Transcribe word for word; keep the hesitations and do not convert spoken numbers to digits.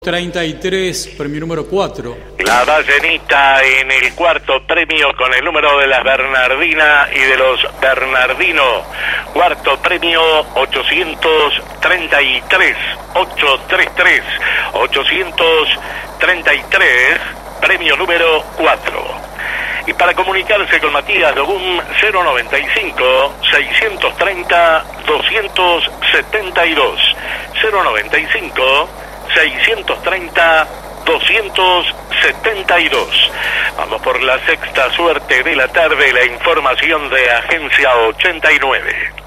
treinta y tres, premio número cuatro. La ballenita en el cuarto premio con el número de las Bernardina y de los Bernardino. Cuarto premio ochocientos treinta y tres, ochocientos treinta y tres, ochocientos treinta y tres, premio número cuatro. Y para comunicarse con Matías Logún, cero noventa y cinco, seiscientos treinta, doscientos setenta y dos. cero noventa y cinco, seiscientos treinta, doscientos setenta y dos. Vamos por la sexta suerte de la tarde, la información de Agencia ochenta y nueve.